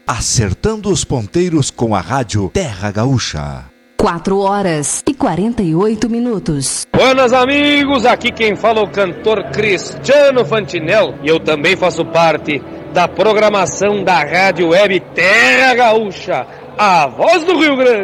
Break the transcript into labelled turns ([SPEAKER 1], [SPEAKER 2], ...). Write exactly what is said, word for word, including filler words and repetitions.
[SPEAKER 1] Acertando os ponteiros com a rádio Terra Gaúcha.
[SPEAKER 2] Quatro horas e quarenta e oito minutos.
[SPEAKER 3] Buenas amigos, aqui quem fala é o cantor Cristiano Fantinel e eu também faço parte da programação da Rádio Web Terra Gaúcha, a voz do Rio Grande.